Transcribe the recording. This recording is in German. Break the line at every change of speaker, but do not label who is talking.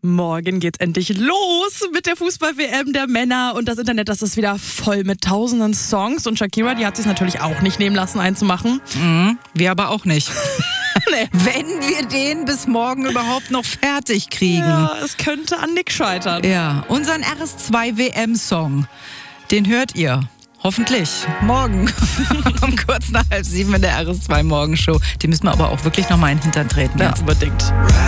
Morgen geht's endlich los mit der Fußball-WM der Männer und das Internet, das ist wieder voll mit tausenden Songs und Shakira, die hat sich natürlich auch nicht nehmen lassen einzumachen.
Wir aber auch nicht.
Nee.
Wenn wir den bis morgen überhaupt noch fertig kriegen.
Ja, es könnte an Nick scheitern.
Ja, unseren RS2 WM-Song, den hört ihr hoffentlich morgen um kurz nach 6:30 in der RS2 Morgenshow. Die müssen wir aber auch wirklich noch mal in den Hintern treten.
Ganz unbedingt.